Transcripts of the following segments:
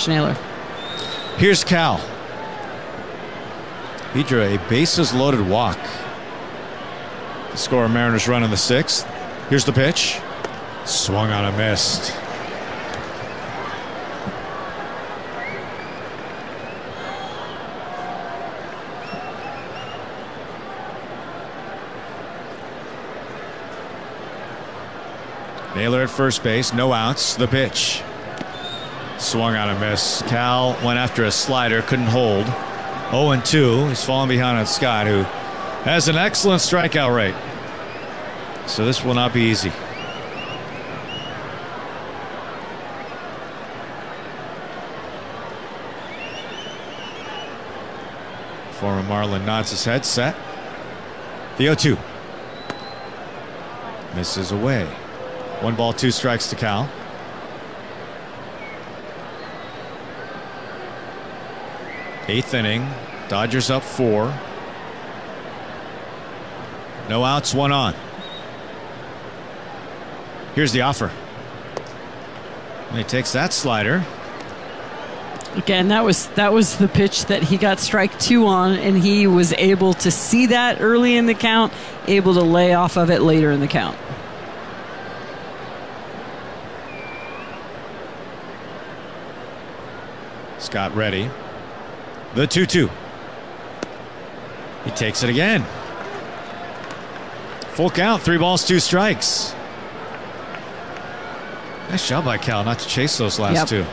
Josh Naylor. Here's Cal. He drew a bases-loaded walk to score a Mariners run in the 6th. Here's the pitch. Swung on and missed. Naylor at first base, no outs. The pitch. Swung on a miss. Cal went after a slider, couldn't hold. 0-2. He's falling behind on Scott, who has an excellent strikeout rate. So this will not be easy. Former Marlin nods his head, set. The 0-2. Misses away. 1 ball, 2 strikes to Cal. Eighth inning. Dodgers up 4. No outs, 1 on. Here's the offer. And he takes that slider. Again, that was the pitch that he got strike 2 on, and he was able to see that early in the count, able to lay off of it later in the count. Scott ready. The 2-2. He takes it again. Full count, 3 balls, 2 strikes. Nice job by Cal not to chase those last 2.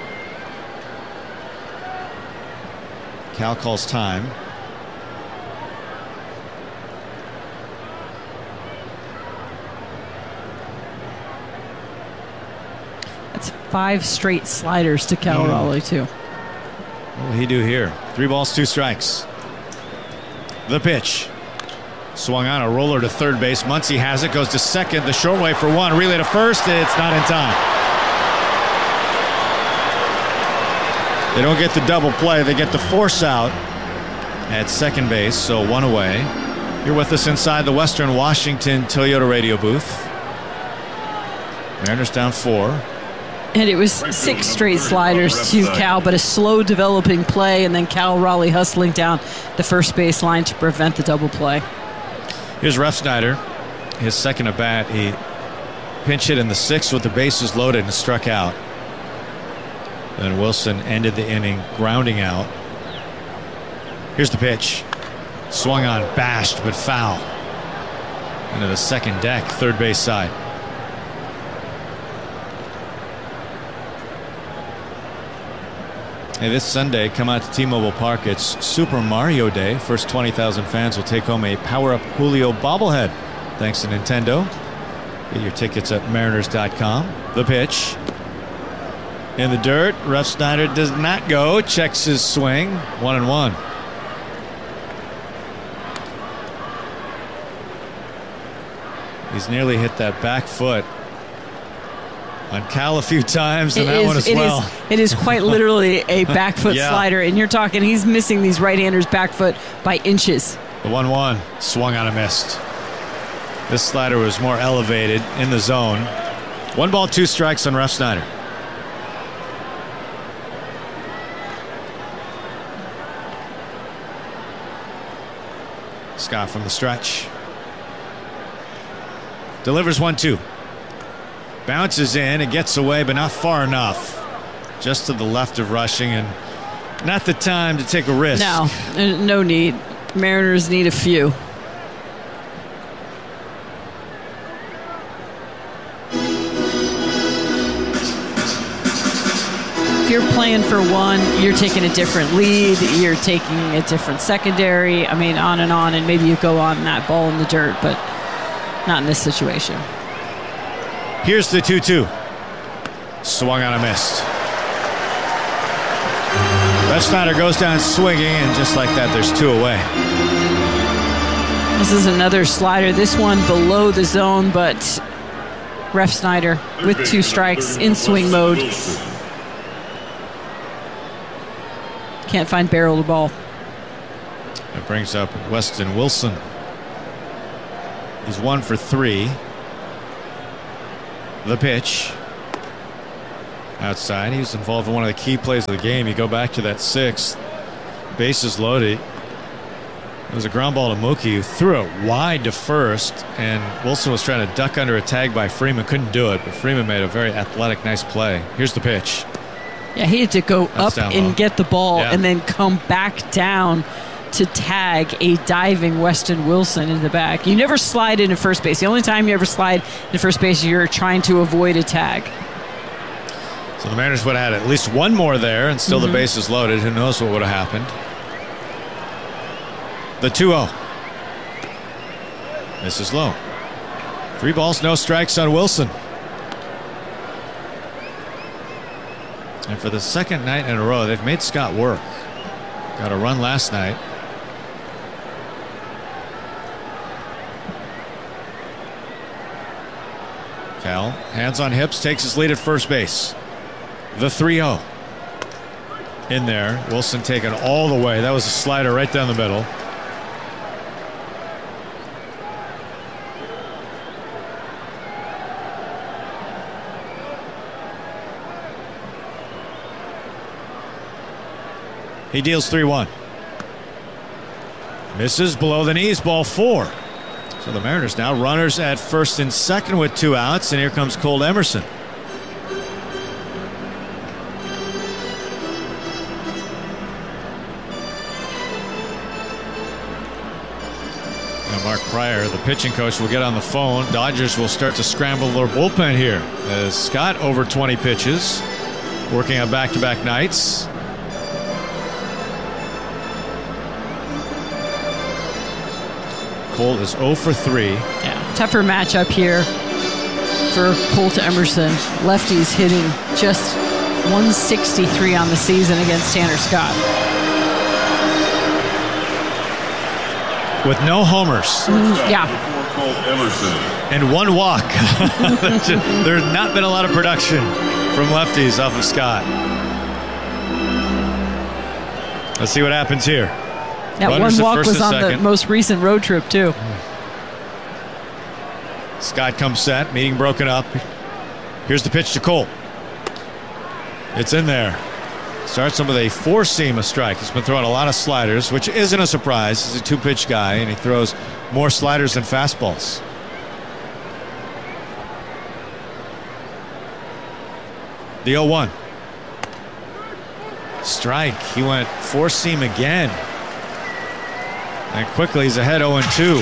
Cal calls time. That's 5 straight sliders to Cal Raleigh, too. What will he do here? 3 balls, 2 strikes. The pitch. Swung on, a roller to third base. Muncy has it, goes to second. The short way for 1. Relay to first. It's not in time. They don't get the double play. They get the force out at second base, so 1 away. You're with us inside the Western Washington Toyota radio booth. Mariners down 4. And it was 6 straight sliders to Cal, but a slow developing play, and then Cal Raleigh hustling down the first base line to prevent the double play. Here's Refsnyder, his second at bat. He pinch hit in the 6th with the bases loaded and struck out. Then Wilson ended the inning grounding out. Here's the pitch. Swung on, bashed, but foul. Into the second deck, third base side. Hey, this Sunday, come out to T-Mobile Park. It's Super Mario Day. First 20,000 fans will take home a Power-Up Julio bobblehead. Thanks to Nintendo. Get your tickets at mariners.com. The pitch. In the dirt. Refsnyder does not go. Checks his swing. 1-1. He's nearly hit that back foot on Cal a few times, and that one as well. It is quite literally a back foot slider, and you're talking he's missing these right-handers' back foot by inches. The 1-1 swung on and missed. This slider was more elevated in the zone. 1 ball, 2 strikes on Refsnyder. Scott from the stretch. Delivers 1-2. Bounces in and gets away, but not far enough. Just to the left of Rushing, and not the time to take a risk. No need. Mariners need a few. If you're playing for 1, you're taking a different lead. You're taking a different secondary. I mean, on, and maybe you go on that ball in the dirt, but not in this situation. Here's the 2-2. Swung on a miss. Refsnyder goes down swinging, and just like that, there's 2 away. This is another slider. This one below the zone, but Refsnyder with 2 strikes in swing mode. Can't find barrel to ball. That brings up Weston Wilson. He's 1 for 3. The pitch. outside. He was involved in one of the key plays of the game. You go back to that 6th, bases loaded. It was a ground ball to Mookie, who threw it wide to first, and Wilson was trying to duck under a tag by Freeman. Couldn't do it, but Freeman made a very athletic, nice play. Here's the pitch. Yeah, he had to go up and get the ball and then come back down to tag a diving Weston Wilson in the back. You never slide into first base. The only time you ever slide into first base, you're trying to avoid a tag. So the Mariners would have had at least one more there, and still the base is loaded. Who knows what would have happened. The 2-0. This is low. 3 balls, no strikes on Wilson. And for the second night in a row, they've made Scott work. Got a run last night. Cal, hands on hips, takes his lead at first base. The 3-0. In there. Wilson taken all the way. That was a slider right down the middle. He deals 3-1. Misses below the knees, ball 4. So the Mariners now runners at first and second with 2 outs, and here comes Cole Emerson. And Mark Pryor, the pitching coach, will get on the phone. Dodgers will start to scramble their bullpen here as Scott over 20 pitches, working on back-to-back nights. Cole is 0 for 3. Yeah, tougher matchup here for Cole to Emerson. Lefties hitting just 163 on the season against Tanner Scott. With no homers. Yeah. And 1 walk. There's not been a lot of production from lefties off of Scott. Let's see what happens here. That Runners 1 walk was on second. the most recent road trip, too. Scott comes set, meeting broken up. Here's the pitch to Cole. It's in there. Starts him with a 4-seam, a strike. He's been throwing a lot of sliders, which isn't a surprise. He's a 2-pitch guy, and he throws more sliders than fastballs. The 0-1. Strike. He went 4-seam again. And quickly he's ahead 0-2.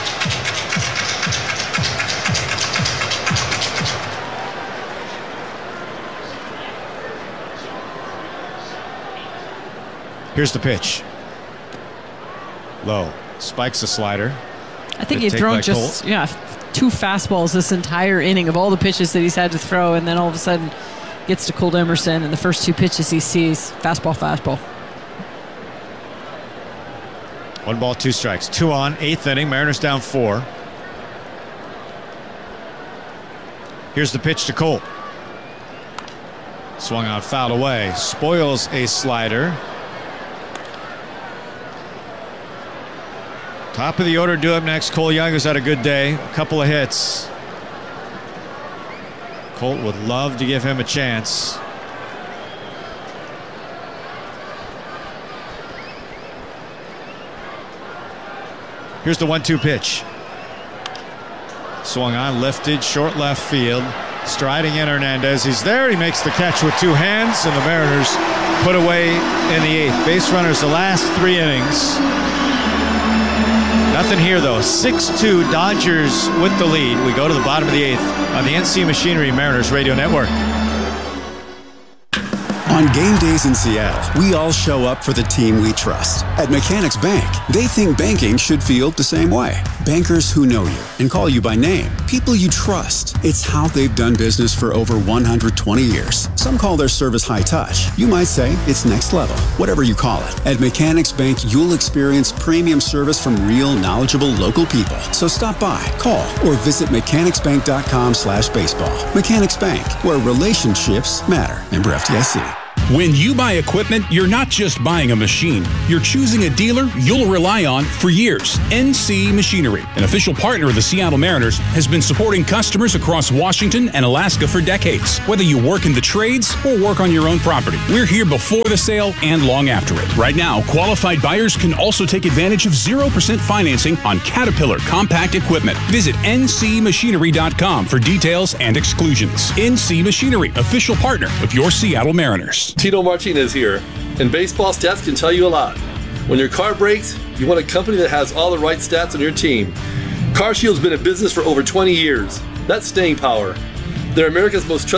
Here's the pitch. Low. Spikes the slider. I think he'd thrown just 2 fastballs this entire inning of all the pitches that he's had to throw, and then all of a sudden gets to Cole Emerson, and the first 2 pitches he sees, fastball. 1 ball, 2 strikes. 2 on, 8th inning. Mariners down 4. Here's the pitch to Cole. Swung out, fouled away. Spoils a slider. Top of the order, due up next. Cole Young has had a good day. A couple of hits. Colt would love to give him a chance. Here's the 1-2 pitch. Swung on, lifted, short left field. Striding in Hernandez. He's there. He makes the catch with 2 hands, and the Mariners put away in the 8th. Base runners the last 3 innings. Nothing here, though. 6-2 Dodgers with the lead. We go to the bottom of the 8th on the NC Machinery Mariners Radio Network. On game days in Seattle, we all show up for the team we trust. At Mechanics Bank, they think banking should feel the same way. Bankers who know you and call you by name. People you trust. It's how they've done business for over 120 years. Some call their service high touch. You might say it's next level. Whatever you call it. At Mechanics Bank, you'll experience premium service from real, knowledgeable local people. So stop by, call, or visit mechanicsbank.com/baseball. Mechanics Bank, where relationships matter. Member FDIC. When you buy equipment, you're not just buying a machine. You're choosing a dealer you'll rely on for years. NC Machinery, an official partner of the Seattle Mariners, has been supporting customers across Washington and Alaska for decades. Whether you work in the trades or work on your own property, we're here before the sale and long after it. Right now, qualified buyers can also take advantage of 0% financing on Caterpillar compact equipment. Visit ncmachinery.com for details and exclusions. NC Machinery, official partner of your Seattle Mariners. Tito Martinez here, and baseball stats can tell you a lot. When your car breaks, you want a company that has all the right stats on your team. CarShield's been in business for over 20 years. That's staying power. They're America's most trusted